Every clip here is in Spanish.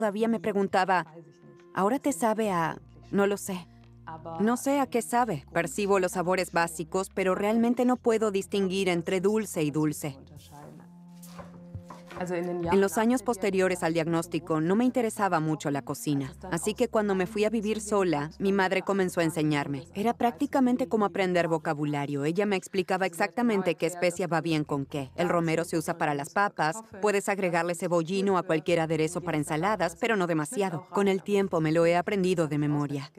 Todavía me preguntaba, ¿ahora te sabe a...? No lo sé. No sé a qué sabe. Percibo los sabores básicos, pero realmente no puedo distinguir entre dulce y dulce. En los años posteriores al diagnóstico no me interesaba mucho la cocina, así que cuando me fui a vivir sola, mi madre comenzó a enseñarme. Era prácticamente como aprender vocabulario. Ella me explicaba exactamente qué especia va bien con qué. El romero se usa para las papas, puedes agregarle cebollino a cualquier aderezo para ensaladas, pero no demasiado. Con el tiempo me lo he aprendido de memoria.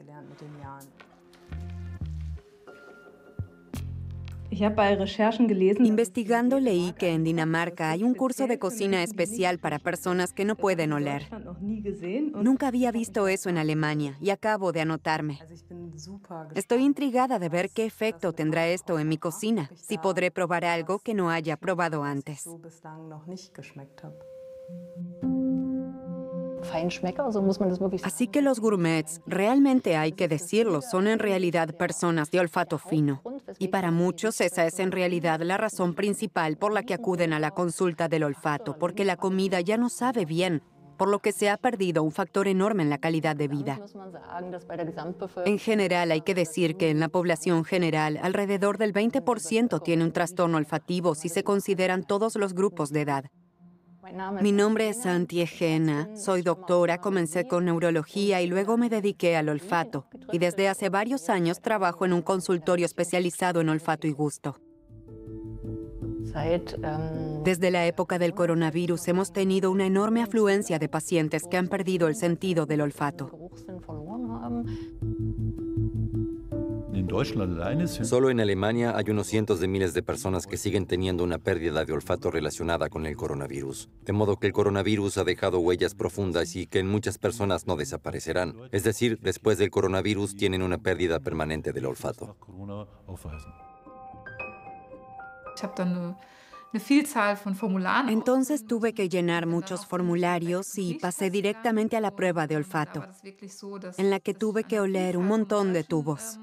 Investigando leí que en Dinamarca hay un curso de cocina especial para personas que no pueden oler. Nunca había visto eso en Alemania y acabo de anotarme. Estoy intrigada de ver qué efecto tendrá esto en mi cocina, si podré probar algo que no haya probado antes. Así que los gourmets, realmente hay que decirlo, son en realidad personas de olfato fino. Y para muchos esa es en realidad la razón principal por la que acuden a la consulta del olfato, porque la comida ya no sabe bien, por lo que se ha perdido un factor enorme en la calidad de vida. En general, hay que decir que en la población general, alrededor del 20% tiene un trastorno olfativo si se consideran todos los grupos de edad. Mi nombre es Santi Egena, soy doctora, comencé con neurología y luego me dediqué al olfato. Y desde hace varios años trabajo en un consultorio especializado en olfato y gusto. Desde la época del coronavirus hemos tenido una enorme afluencia de pacientes que han perdido el sentido del olfato. Solo en Alemania hay unos cientos de miles de personas que siguen teniendo una pérdida de olfato relacionada con el coronavirus. De modo que el coronavirus ha dejado huellas profundas y que en muchas personas no desaparecerán. Es decir, después del coronavirus tienen una pérdida permanente del olfato. Entonces tuve que llenar muchos formularios y pasé directamente a la prueba de olfato, en la que tuve que oler un montón de tubos.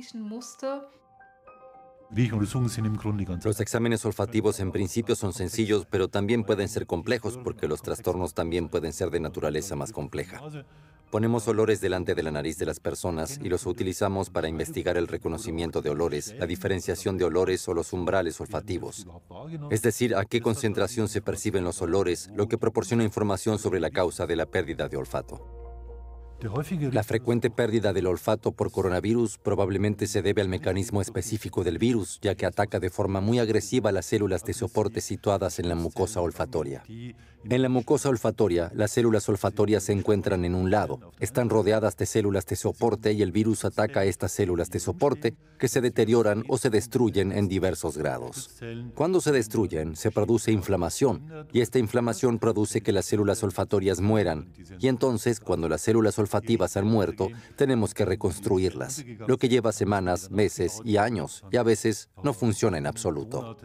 Los exámenes olfativos en principio son sencillos, pero también pueden ser complejos porque los trastornos también pueden ser de naturaleza más compleja. Ponemos olores delante de la nariz de las personas y los utilizamos para investigar el reconocimiento de olores, la diferenciación de olores o los umbrales olfativos. Es decir, a qué concentración se perciben los olores, lo que proporciona información sobre la causa de la pérdida de olfato. La frecuente pérdida del olfato por coronavirus probablemente se debe al mecanismo específico del virus, ya que ataca de forma muy agresiva las células de soporte situadas en la mucosa olfatoria. En la mucosa olfatoria, las células olfatorias se encuentran en un lado. Están rodeadas de células de soporte y el virus ataca a estas células de soporte que se deterioran o se destruyen en diversos grados. Cuando se destruyen, se produce inflamación y esta inflamación produce que las células olfatorias mueran. Y entonces, cuando las células olfativas han muerto, tenemos que reconstruirlas, lo que lleva semanas, meses y años, y a veces no funciona en absoluto.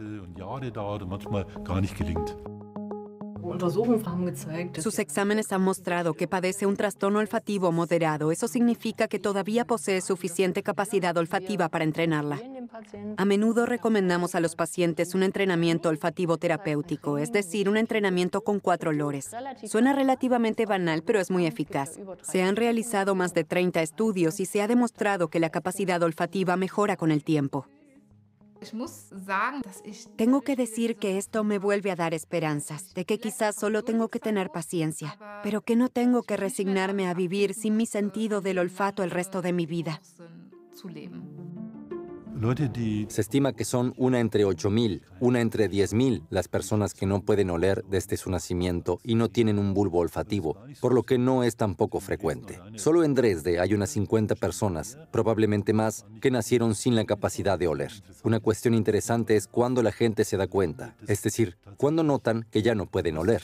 Sus exámenes han mostrado que padece un trastorno olfativo moderado. Eso significa que todavía posee suficiente capacidad olfativa para entrenarla. A menudo recomendamos a los pacientes un entrenamiento olfativo terapéutico, es decir, un entrenamiento con 4 olores. Suena relativamente banal, pero es muy eficaz. Se han realizado más de 30 estudios y se ha demostrado que la capacidad olfativa mejora con el tiempo. Tengo que decir que esto me vuelve a dar esperanzas, de que quizás solo tengo que tener paciencia, pero que no tengo que resignarme a vivir sin mi sentido del olfato el resto de mi vida. Se estima que son una entre 8.000, una entre 10.000 las personas que no pueden oler desde su nacimiento y no tienen un bulbo olfativo, por lo que no es tampoco frecuente. Solo en Dresde hay unas 50 personas, probablemente más, que nacieron sin la capacidad de oler. Una cuestión interesante es cuándo la gente se da cuenta, es decir, cuándo notan que ya no pueden oler.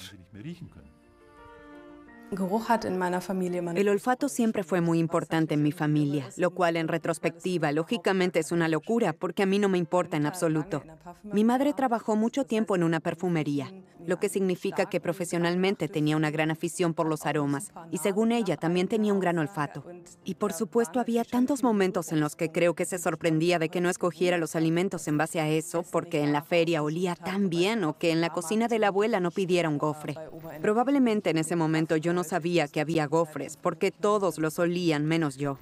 El olfato siempre fue muy importante en mi familia, lo cual en retrospectiva, lógicamente es una locura porque a mí no me importa en absoluto. Mi madre trabajó mucho tiempo en una perfumería, lo que significa que profesionalmente tenía una gran afición por los aromas y según ella también tenía un gran olfato. Y por supuesto había tantos momentos en los que creo que se sorprendía de que no escogiera los alimentos en base a eso porque en la feria olía tan bien o que en la cocina de la abuela no pidiera un gofre. Probablemente en ese momento yo no sabía que había gofres, porque todos los olían menos yo.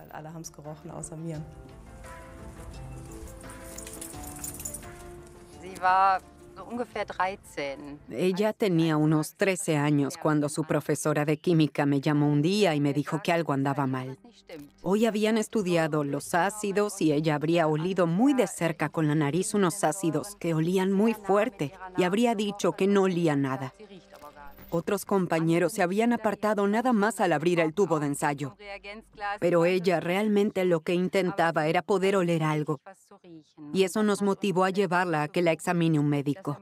Ella tenía unos 13 años cuando su profesora de química me llamó un día y me dijo que algo andaba mal. Hoy habían estudiado los ácidos y ella habría olido muy de cerca con la nariz unos ácidos que olían muy fuerte y habría dicho que no olía nada. Otros compañeros se habían apartado nada más al abrir el tubo de ensayo. Pero ella realmente lo que intentaba era poder oler algo. Y eso nos motivó a llevarla a que la examine un médico.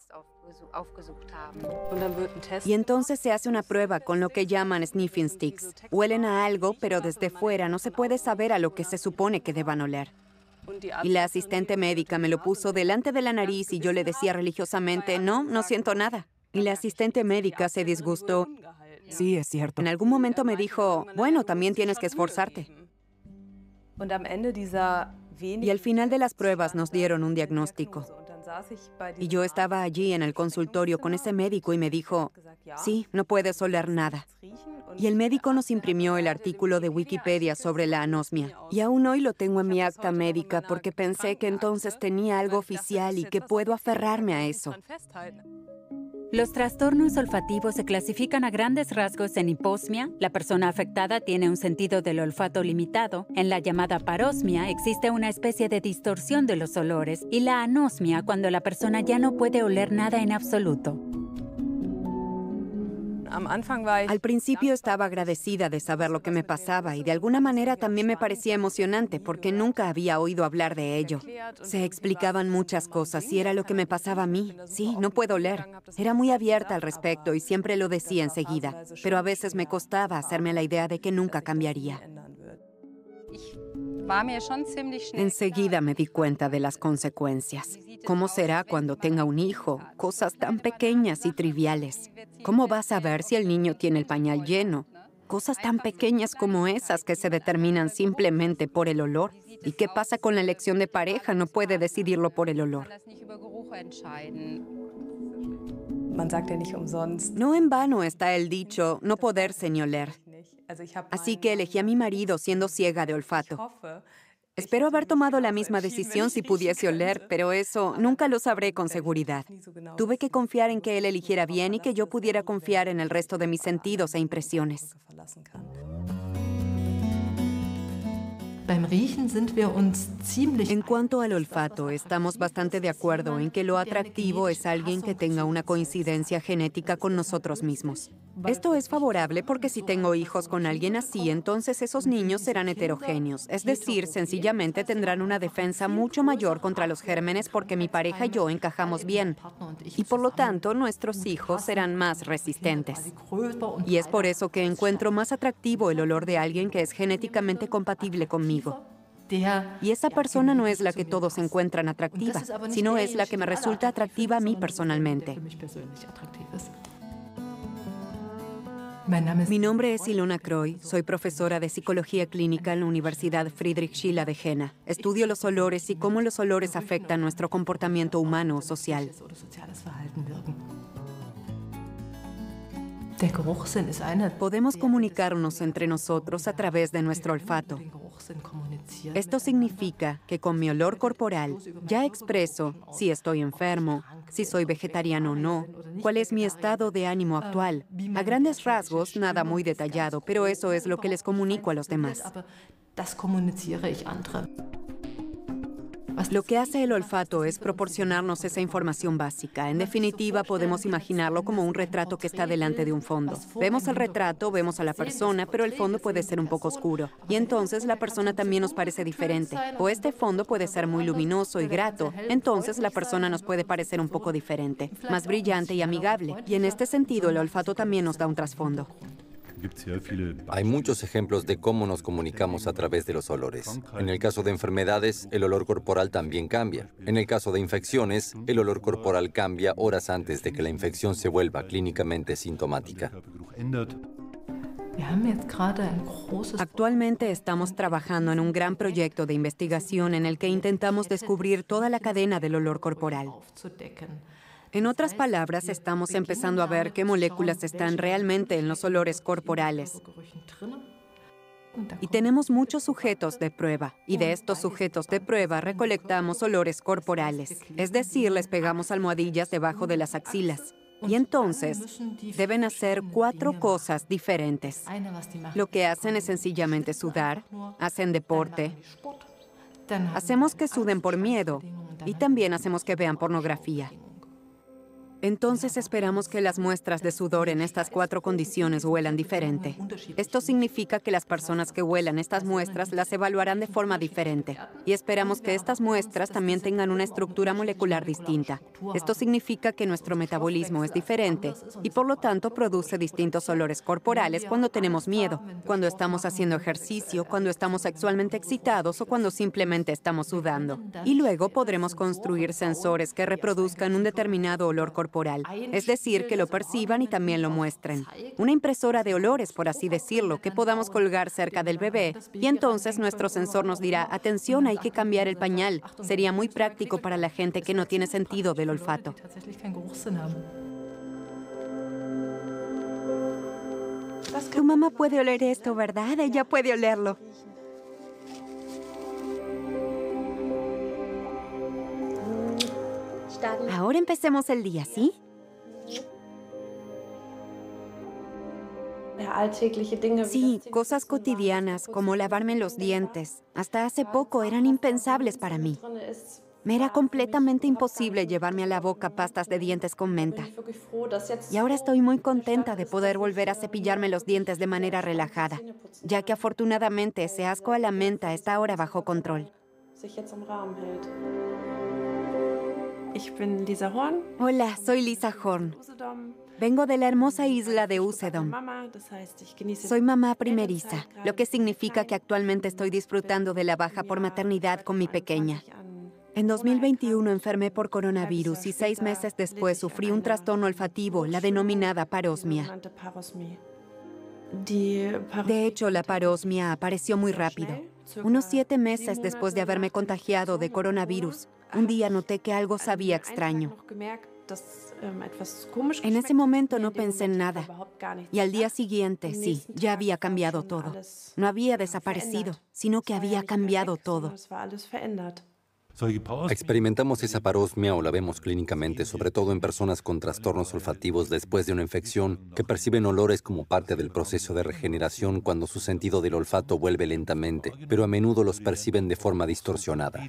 Y entonces se hace una prueba con lo que llaman sniffing sticks. Huelen a algo, pero desde fuera no se puede saber a lo que se supone que deban oler. Y la asistente médica me lo puso delante de la nariz y yo le decía religiosamente, no siento nada. Y la asistente médica se disgustó. Sí, es cierto. En algún momento me dijo, bueno, también tienes que esforzarte. Y al final de las pruebas nos dieron un diagnóstico. Y yo estaba allí en el consultorio con ese médico y me dijo, sí, no puedes oler nada. Y el médico nos imprimió el artículo de Wikipedia sobre la anosmia. Y aún hoy lo tengo en mi acta médica porque pensé que entonces tenía algo oficial y que puedo aferrarme a eso. Los trastornos olfativos se clasifican a grandes rasgos en hiposmia. La persona afectada tiene un sentido del olfato limitado. En la llamada parosmia existe una especie de distorsión de los olores. Y la anosmia, cuando la persona ya no puede oler nada en absoluto. Al principio estaba agradecida de saber lo que me pasaba y de alguna manera también me parecía emocionante porque nunca había oído hablar de ello. Se explicaban muchas cosas y era lo que me pasaba a mí. Sí, no puedo oler. Era muy abierta al respecto y siempre lo decía enseguida, pero a veces me costaba hacerme la idea de que nunca cambiaría. Enseguida me di cuenta de las consecuencias. ¿Cómo será cuando tenga un hijo? Cosas tan pequeñas y triviales. ¿Cómo vas a ver si el niño tiene el pañal lleno? Cosas tan pequeñas como esas que se determinan simplemente por el olor. ¿Y qué pasa con la elección de pareja? No puede decidirlo por el olor. No en vano está el dicho, no poderse ni oler. Así que elegí a mi marido siendo ciega de olfato. Espero haber tomado la misma decisión si pudiese oler, pero eso nunca lo sabré con seguridad. Tuve que confiar en que él eligiera bien y que yo pudiera confiar en el resto de mis sentidos e impresiones. En cuanto al olfato, estamos bastante de acuerdo en que lo atractivo es alguien que tenga una coincidencia genética con nosotros mismos. Esto es favorable porque si tengo hijos con alguien así, entonces esos niños serán heterogéneos, es decir, sencillamente tendrán una defensa mucho mayor contra los gérmenes porque mi pareja y yo encajamos bien. Y por lo tanto, nuestros hijos serán más resistentes. Y es por eso que encuentro más atractivo el olor de alguien que es genéticamente compatible conmigo. Y esa persona no es la que todos encuentran atractiva, sino es la que me resulta atractiva a mí personalmente. Mi nombre es Ilona Croy, soy profesora de psicología clínica en la Universidad Friedrich Schiller de Jena. Estudio los olores y cómo los olores afectan nuestro comportamiento humano o social. Podemos comunicarnos entre nosotros a través de nuestro olfato. Esto significa que con mi olor corporal ya expreso si estoy enfermo, si soy vegetariano o no, cuál es mi estado de ánimo actual. A grandes rasgos, nada muy detallado, pero eso es lo que les comunico a los demás. Lo que hace el olfato es proporcionarnos esa información básica. En definitiva, podemos imaginarlo como un retrato que está delante de un fondo. Vemos el retrato, vemos a la persona, pero el fondo puede ser un poco oscuro. Y entonces la persona también nos parece diferente. O este fondo puede ser muy luminoso y grato. Entonces la persona nos puede parecer un poco diferente, más brillante y amigable. Y en este sentido, el olfato también nos da un trasfondo. Hay muchos ejemplos de cómo nos comunicamos a través de los olores. En el caso de enfermedades, el olor corporal también cambia. En el caso de infecciones, el olor corporal cambia horas antes de que la infección se vuelva clínicamente sintomática. Actualmente estamos trabajando en un gran proyecto de investigación en el que intentamos descubrir toda la cadena del olor corporal. En otras palabras, estamos empezando a ver qué moléculas están realmente en los olores corporales. Y tenemos muchos sujetos de prueba, y de estos sujetos de prueba recolectamos olores corporales. Es decir, les pegamos almohadillas debajo de las axilas. Y entonces deben hacer 4 cosas diferentes. Lo que hacen es sencillamente sudar, hacen deporte, hacemos que suden por miedo y también hacemos que vean pornografía. Entonces esperamos que las muestras de sudor en estas 4 condiciones huelan diferente. Esto significa que las personas que huelan estas muestras las evaluarán de forma diferente. Y esperamos que estas muestras también tengan una estructura molecular distinta. Esto significa que nuestro metabolismo es diferente y por lo tanto produce distintos olores corporales cuando tenemos miedo, cuando estamos haciendo ejercicio, cuando estamos sexualmente excitados o cuando simplemente estamos sudando. Y luego podremos construir sensores que reproduzcan un determinado olor corporal. Es decir, que lo perciban y también lo muestren. Una impresora de olores, por así decirlo, que podamos colgar cerca del bebé. Y entonces nuestro sensor nos dirá, atención, hay que cambiar el pañal. Sería muy práctico para la gente que no tiene sentido del olfato. Tu mamá puede oler esto, ¿verdad? Ella puede olerlo. Ahora empecemos el día, ¿sí? Sí, cosas cotidianas, como lavarme los dientes. Hasta hace poco eran impensables para mí. Me era completamente imposible llevarme a la boca pastas de dientes con menta. Y ahora estoy muy contenta de poder volver a cepillarme los dientes de manera relajada, ya que afortunadamente ese asco a la menta está ahora bajo control. Hola, soy Lisa Horn. Vengo de la hermosa isla de Usedom. Soy mamá primeriza, lo que significa que actualmente estoy disfrutando de la baja por maternidad con mi pequeña. En 2021 enfermé por coronavirus y 6 meses después sufrí un trastorno olfativo, la denominada parosmia. De hecho, la parosmia apareció muy rápido. Unos 7 meses después de haberme contagiado de coronavirus, un día noté que algo sabía extraño. En ese momento no pensé en nada. Y al día siguiente, sí, ya había cambiado todo. No había desaparecido, sino que había cambiado todo. Experimentamos esa parosmia o la vemos clínicamente, sobre todo en personas con trastornos olfativos después de una infección que perciben olores como parte del proceso de regeneración cuando su sentido del olfato vuelve lentamente, pero a menudo los perciben de forma distorsionada.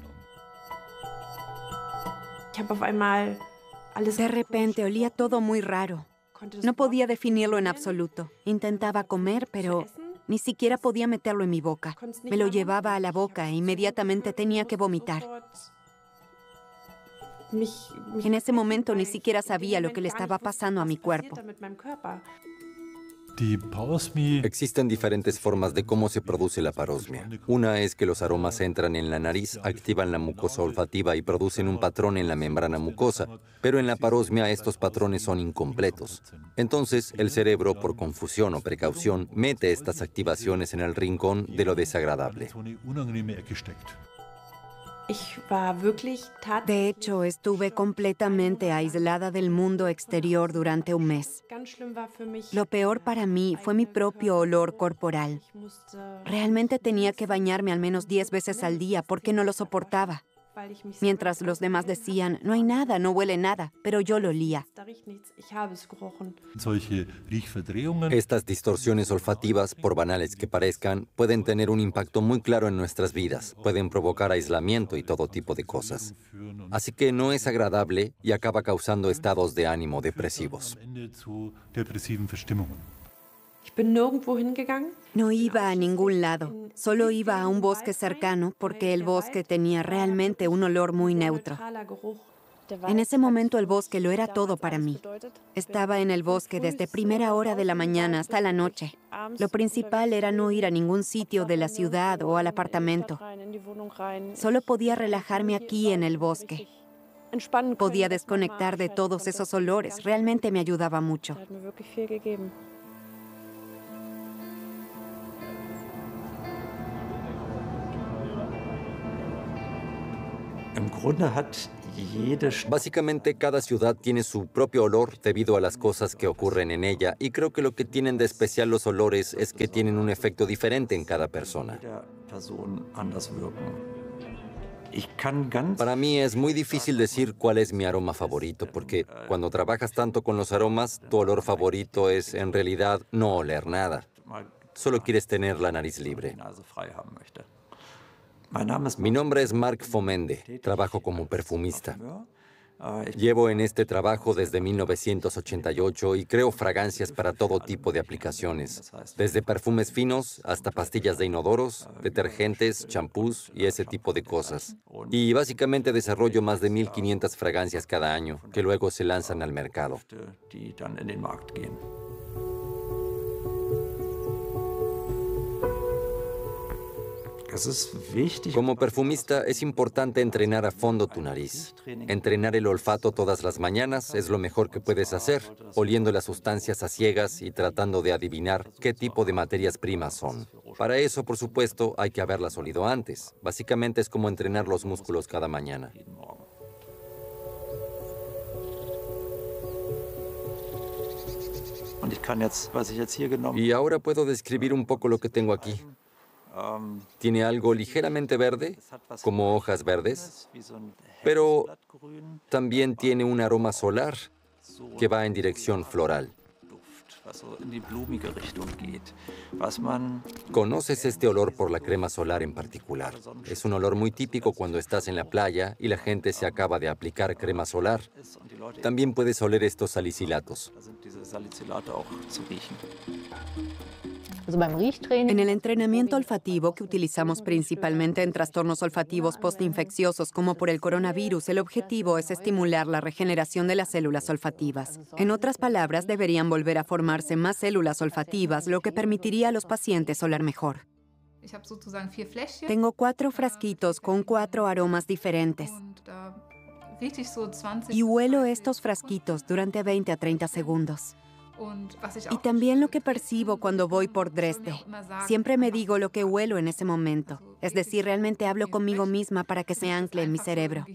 De repente olía todo muy raro. No podía definirlo en absoluto. Intentaba comer, pero ni siquiera podía meterlo en mi boca. Me lo llevaba a la boca e inmediatamente tenía que vomitar. En ese momento ni siquiera sabía lo que le estaba pasando a mi cuerpo. Existen diferentes formas de cómo se produce la parosmia. Una es que los aromas entran en la nariz, activan la mucosa olfativa y producen un patrón en la membrana mucosa, pero en la parosmia estos patrones son incompletos. Entonces, el cerebro, por confusión o precaución, mete estas activaciones en el rincón de lo desagradable. De hecho, estuve completamente aislada del mundo exterior durante un mes. Lo peor para mí fue mi propio olor corporal. Realmente tenía que bañarme al menos 10 veces al día porque no lo soportaba. Mientras los demás decían, no hay nada, no huele nada, pero yo lo olía. Estas distorsiones olfativas, por banales que parezcan, pueden tener un impacto muy claro en nuestras vidas. Pueden provocar aislamiento y todo tipo de cosas. Así que no es agradable y acaba causando estados de ánimo depresivos. No iba a ningún lado, solo iba a un bosque cercano porque el bosque tenía realmente un olor muy neutro. En ese momento el bosque lo era todo para mí. Estaba en el bosque desde primera hora de la mañana hasta la noche. Lo principal era no ir a ningún sitio de la ciudad o al apartamento. Solo podía relajarme aquí en el bosque. Podía desconectar de todos esos olores, realmente me ayudaba mucho. Básicamente, cada ciudad tiene su propio olor debido a las cosas que ocurren en ella, y creo que lo que tienen de especial los olores es que tienen un efecto diferente en cada persona. Para mí es muy difícil decir cuál es mi aroma favorito, porque cuando trabajas tanto con los aromas, tu olor favorito es en realidad no oler nada. Solo quieres tener la nariz libre. Mi nombre es Marc Fomende, trabajo como perfumista. Llevo en este trabajo desde 1988 y creo fragancias para todo tipo de aplicaciones, desde perfumes finos hasta pastillas de inodoros, detergentes, champús y ese tipo de cosas. Y básicamente desarrollo más de 1.500 fragancias cada año, que luego se lanzan al mercado. Como perfumista es importante entrenar a fondo tu nariz. Entrenar el olfato todas las mañanas es lo mejor que puedes hacer, oliendo las sustancias a ciegas y tratando de adivinar qué tipo de materias primas son. Para eso, por supuesto, hay que haberlas olido antes. Básicamente es como entrenar los músculos cada mañana. Y ahora puedo describir un poco lo que tengo aquí. Tiene algo ligeramente verde, como hojas verdes, pero también tiene un aroma solar que va en dirección floral. ¿Conoces este olor por la crema solar en particular? Es un olor muy típico cuando estás en la playa y la gente se acaba de aplicar crema solar. También puedes oler estos salicilatos. En el entrenamiento olfativo que utilizamos principalmente en trastornos olfativos postinfecciosos como por el coronavirus, el objetivo es estimular la regeneración de las células olfativas. En otras palabras, deberían volver a formarse más células olfativas, lo que permitiría a los pacientes oler mejor. Tengo 4 frasquitos con 4 aromas diferentes. Y huelo estos frasquitos durante 20 a 30 segundos. Y también lo que percibo cuando voy por Dresde. Siempre me digo lo que huelo en ese momento. Es decir, realmente hablo conmigo misma para que se ancle en mi cerebro.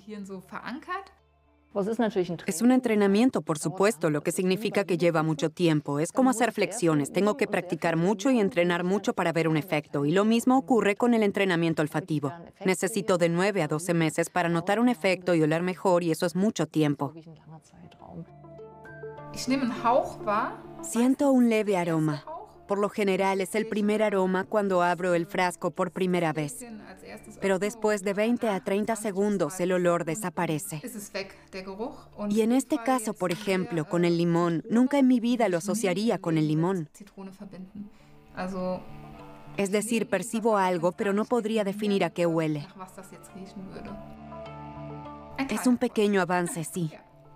Es un entrenamiento, por supuesto, lo que significa que lleva mucho tiempo. Es como hacer flexiones. Tengo que practicar mucho y entrenar mucho para ver un efecto. Y lo mismo ocurre con el entrenamiento olfativo. Necesito de 9 a 12 meses para notar un efecto y oler mejor, y eso es mucho tiempo. Siento un leve aroma. Por lo general es el primer aroma cuando abro el frasco por primera vez. Pero después de 20 a 30 segundos el olor desaparece. Y en este caso, por ejemplo, con el limón, nunca en mi vida lo asociaría con el limón. Es decir, percibo algo, pero no podría definir a qué huele. Es un pequeño avance, sí.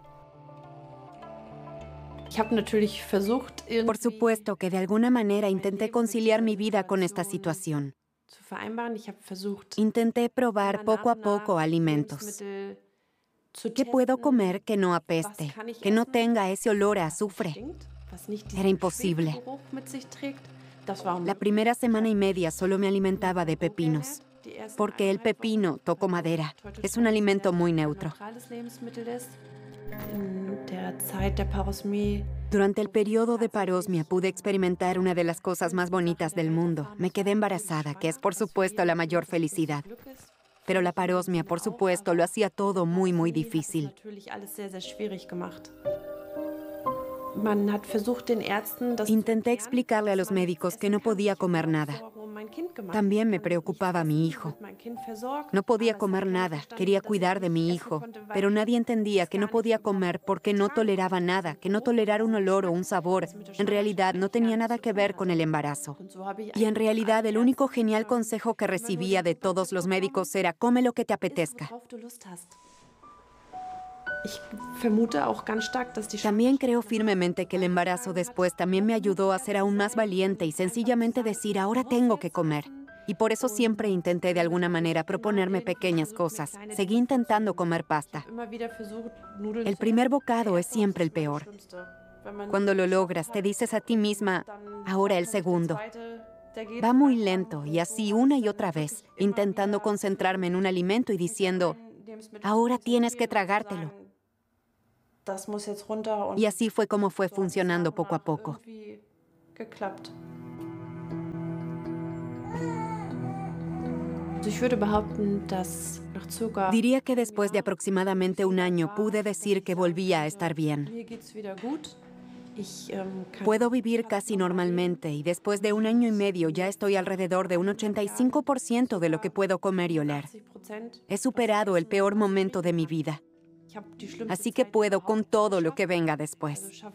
Por supuesto que de alguna manera intenté conciliar mi vida con esta situación. Intenté probar poco a poco alimentos. ¿Qué puedo comer que no apeste, que no tenga ese olor a azufre? Era imposible. La primera semana y media solo me alimentaba de pepinos, porque el pepino, toco madera, es un alimento muy neutro. Durante el periodo de parosmia pude experimentar una de las cosas más bonitas del mundo. Me quedé embarazada, que es por supuesto la mayor felicidad. Pero la parosmia, por supuesto, lo hacía todo muy, muy difícil. Intenté explicarle a los médicos que no podía comer nada. También me preocupaba mi hijo. No podía comer nada, quería cuidar de mi hijo, pero nadie entendía que no podía comer porque no toleraba nada, que no tolerar un olor o un sabor. En realidad no tenía nada que ver con el embarazo. Y en realidad el único genial consejo que recibía de todos los médicos era: come lo que te apetezca. También creo firmemente que el embarazo después también me ayudó a ser aún más valiente y sencillamente decir: ahora tengo que comer. Y por eso siempre intenté de alguna manera proponerme pequeñas cosas. Seguí intentando comer pasta. El primer bocado es siempre el peor. Cuando lo logras, te dices a ti misma: ahora el segundo. Va muy lento y así una y otra vez, intentando concentrarme en un alimento y diciendo: ahora tienes que tragártelo. Y así fue como fue funcionando poco a poco. Diría que después de aproximadamente un año pude decir que volvía a estar bien. Puedo vivir casi normalmente y después de un año y medio ya estoy alrededor de un 85% de lo que puedo comer y oler. He superado el peor momento de mi vida. Así que puedo con todo lo que venga después.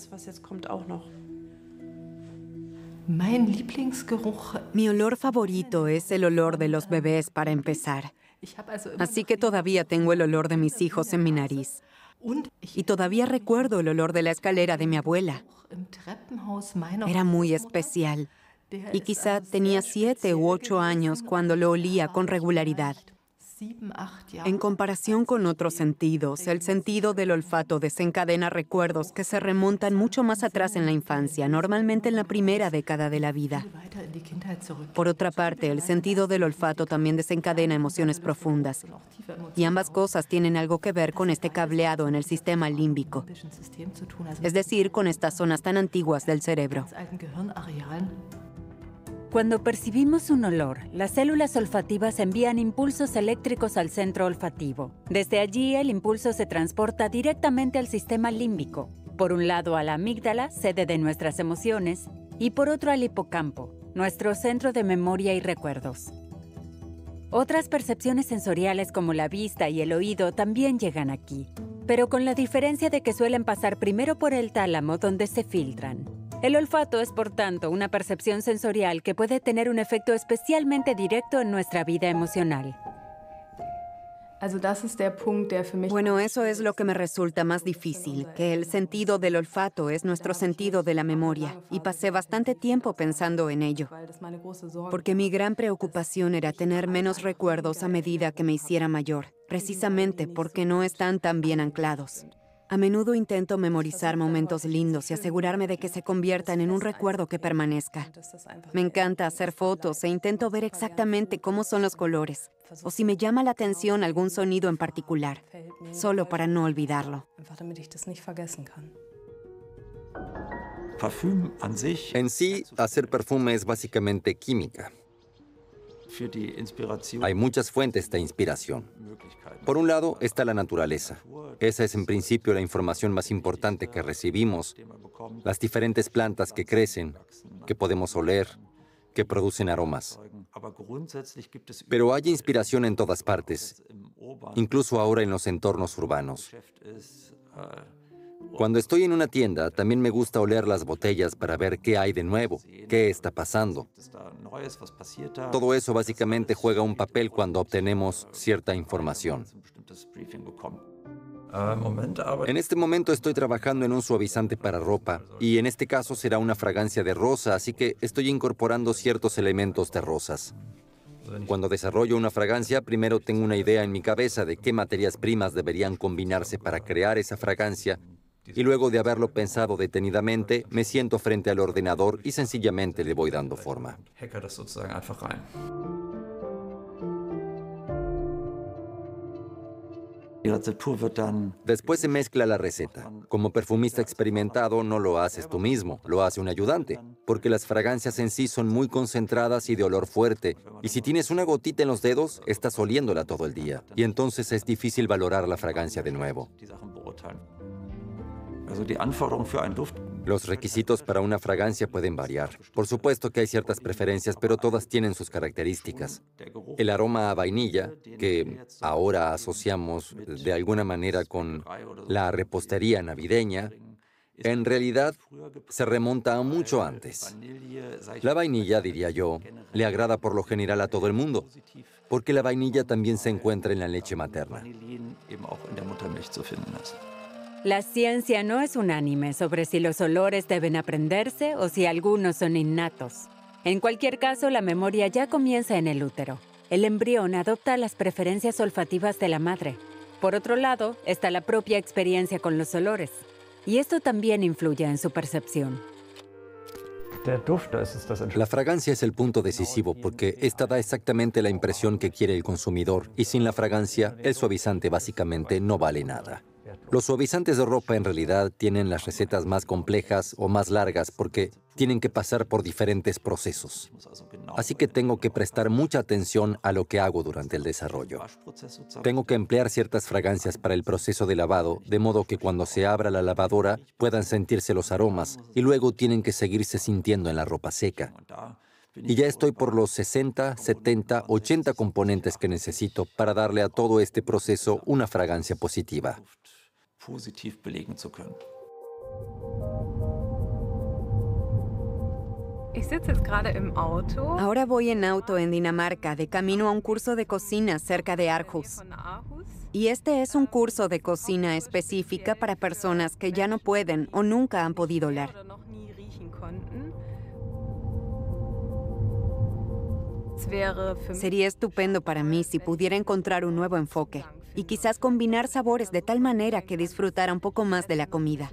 Mi olor favorito es el olor de los bebés para empezar. Así que todavía tengo el olor de mis hijos en mi nariz. Y todavía recuerdo el olor de la escalera de mi abuela. Era muy especial. Y quizá tenía 7 u 8 años cuando lo olía con regularidad. En comparación con otros sentidos, el sentido del olfato desencadena recuerdos que se remontan mucho más atrás en la infancia, normalmente en la primera década de la vida. Por otra parte, el sentido del olfato también desencadena emociones profundas. Y ambas cosas tienen algo que ver con este cableado en el sistema límbico, es decir, con estas zonas tan antiguas del cerebro. Cuando percibimos un olor, las células olfativas envían impulsos eléctricos al centro olfativo. Desde allí, el impulso se transporta directamente al sistema límbico. Por un lado a la amígdala, sede de nuestras emociones, y por otro al hipocampo, nuestro centro de memoria y recuerdos. Otras percepciones sensoriales como la vista y el oído también llegan aquí, pero con la diferencia de que suelen pasar primero por el tálamo donde se filtran. El olfato es, por tanto, una percepción sensorial que puede tener un efecto especialmente directo en nuestra vida emocional. Bueno, eso es lo que me resulta más difícil, que el sentido del olfato es nuestro sentido de la memoria, y pasé bastante tiempo pensando en ello, porque mi gran preocupación era tener menos recuerdos a medida que me hiciera mayor, precisamente porque no están tan bien anclados. A menudo intento memorizar momentos lindos y asegurarme de que se conviertan en un recuerdo que permanezca. Me encanta hacer fotos e intento ver exactamente cómo son los colores, o si me llama la atención algún sonido en particular, solo para no olvidarlo. En sí, hacer perfume es básicamente química. Hay muchas fuentes de inspiración. Por un lado está la naturaleza. Esa es en principio la información más importante que recibimos. Las diferentes plantas que crecen, que podemos oler, que producen aromas. Pero hay inspiración en todas partes, incluso ahora en los entornos urbanos. Cuando estoy en una tienda, también me gusta oler las botellas para ver qué hay de nuevo, qué está pasando. Todo eso básicamente juega un papel cuando obtenemos cierta información. En este momento estoy trabajando en un suavizante para ropa, y en este caso será una fragancia de rosa, así que estoy incorporando ciertos elementos de rosas. Cuando desarrollo una fragancia, primero tengo una idea en mi cabeza de qué materias primas deberían combinarse para crear esa fragancia, y luego de haberlo pensado detenidamente, me siento frente al ordenador y sencillamente le voy dando forma. Después se mezcla la receta. Como perfumista experimentado, no lo haces tú mismo, lo hace un ayudante, porque las fragancias en sí son muy concentradas y de olor fuerte, y si tienes una gotita en los dedos, estás oliéndola todo el día, y entonces es difícil valorar la fragancia de nuevo. Los requisitos para una fragancia pueden variar. Por supuesto que hay ciertas preferencias, pero todas tienen sus características. El aroma a vainilla, que ahora asociamos de alguna manera con la repostería navideña, en realidad se remonta a mucho antes. La vainilla, diría yo, le agrada por lo general a todo el mundo, porque la vainilla también se encuentra en la leche materna. La ciencia no es unánime sobre si los olores deben aprenderse o si algunos son innatos. En cualquier caso, la memoria ya comienza en el útero. El embrión adopta las preferencias olfativas de la madre. Por otro lado, está la propia experiencia con los olores. Y esto también influye en su percepción. La fragancia es el punto decisivo porque esta da exactamente la impresión que quiere el consumidor y sin la fragancia, el suavizante básicamente no vale nada. Los suavizantes de ropa en realidad tienen las recetas más complejas o más largas porque tienen que pasar por diferentes procesos. Así que tengo que prestar mucha atención a lo que hago durante el desarrollo. Tengo que emplear ciertas fragancias para el proceso de lavado, de modo que cuando se abra la lavadora puedan sentirse los aromas y luego tienen que seguirse sintiendo en la ropa seca. Y ya estoy por los 60, 70, 80 componentes que necesito para darle a todo este proceso una fragancia positiva. Ahora voy en auto en Dinamarca, de camino a un curso de cocina cerca de Aarhus. Y este es un curso de cocina específica para personas que ya no pueden o nunca han podido oler. Sería estupendo para mí si pudiera encontrar un nuevo enfoque y quizás combinar sabores de tal manera que disfrutara un poco más de la comida.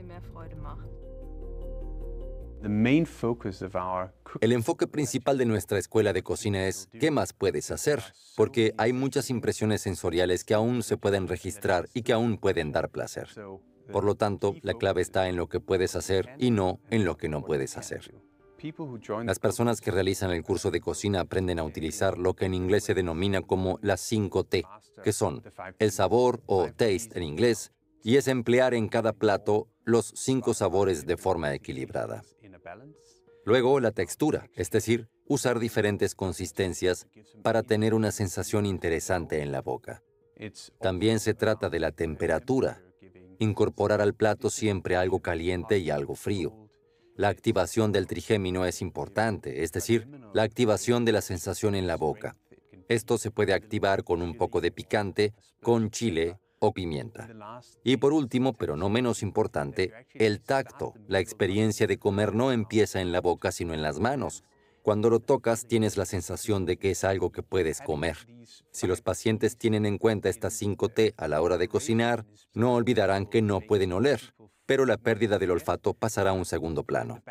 El enfoque principal de nuestra escuela de cocina es ¿qué más puedes hacer? Porque hay muchas impresiones sensoriales que aún se pueden registrar y que aún pueden dar placer. Por lo tanto, la clave está en lo que puedes hacer y no en lo que no puedes hacer. Las personas que realizan el curso de cocina aprenden a utilizar lo que en inglés se denomina como las 5T, que son el sabor o taste en inglés, y es emplear en cada plato los 5 sabores de forma equilibrada. Luego, la textura, es decir, usar diferentes consistencias para tener una sensación interesante en la boca. También se trata de la temperatura, incorporar al plato siempre algo caliente y algo frío. La activación del trigémino es importante, es decir, la activación de la sensación en la boca. Esto se puede activar con un poco de picante, con chile o pimienta. Y por último, pero no menos importante, el tacto. La experiencia de comer no empieza en la boca, sino en las manos. Cuando lo tocas, tienes la sensación de que es algo que puedes comer. Si los pacientes tienen en cuenta estas 5T a la hora de cocinar, no olvidarán que no pueden oler, pero la pérdida del olfato pasará a un segundo plano.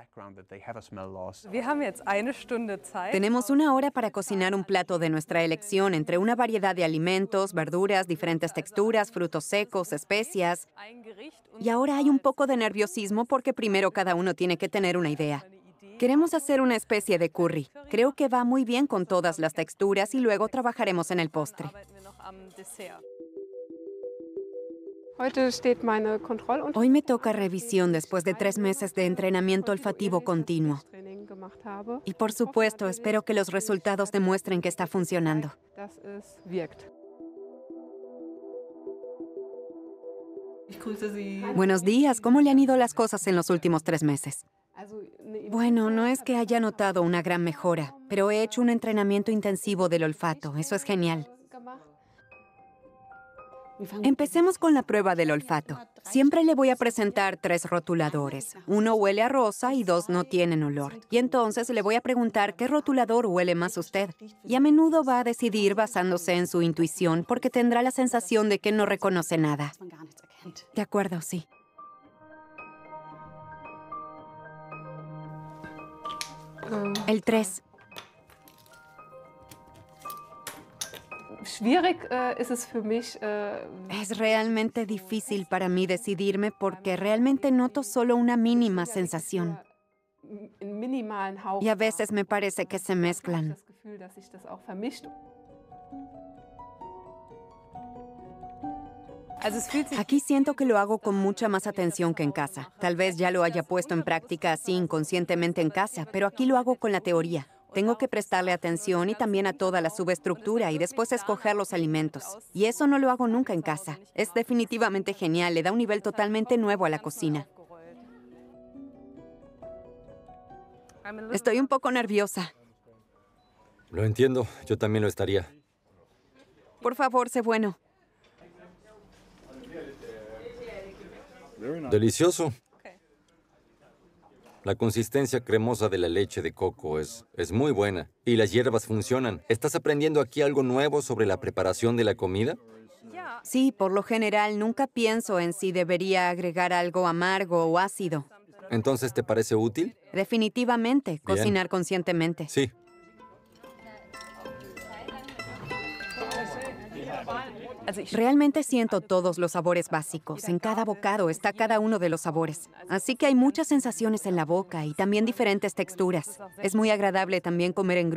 Tenemos 1 hora para cocinar un plato de nuestra elección entre una variedad de alimentos, verduras, diferentes texturas, frutos secos, especias. Y ahora hay un poco de nerviosismo porque primero cada uno tiene que tener una idea. Queremos hacer una especie de curry. Creo que va muy bien con todas las texturas y luego trabajaremos en el postre. Hoy me toca revisión después de 3 meses de entrenamiento olfativo continuo. Y por supuesto, espero que los resultados demuestren que está funcionando. Buenos días, ¿cómo le han ido las cosas en los últimos 3 meses? Bueno, no es que haya notado una gran mejora, pero he hecho un entrenamiento intensivo del olfato. Eso es genial. Empecemos con la prueba del olfato. Siempre le voy a presentar 3 rotuladores. 1 huele a rosa y 2 no tienen olor. Y entonces le voy a preguntar qué rotulador huele más usted. Y a menudo va a decidir basándose en su intuición porque tendrá la sensación de que no reconoce nada. De acuerdo, sí. El 3. Es realmente difícil para mí decidirme porque realmente noto solo una mínima sensación. Y a veces me parece que se mezclan. Aquí siento que lo hago con mucha más atención que en casa. Tal vez ya lo haya puesto en práctica así inconscientemente en casa, pero aquí lo hago con la teoría. Tengo que prestarle atención y también a toda la subestructura y después escoger los alimentos. Y eso no lo hago nunca en casa. Es definitivamente genial, le da un nivel totalmente nuevo a la cocina. Estoy un poco nerviosa. Lo entiendo, yo también lo estaría. Por favor, sé bueno. Delicioso. La consistencia cremosa de la leche de coco es muy buena. Y las hierbas funcionan. ¿Estás aprendiendo aquí algo nuevo sobre la preparación de la comida? Sí, por lo general nunca pienso en si debería agregar algo amargo o ácido. Entonces, ¿te parece útil? Definitivamente, Bien. cocinar conscientemente. Sí. Realmente siento todos los sabores básicos. En cada bocado está cada uno de los sabores. Así que hay muchas sensaciones en la boca y también diferentes texturas. Es muy agradable también comer en grupo.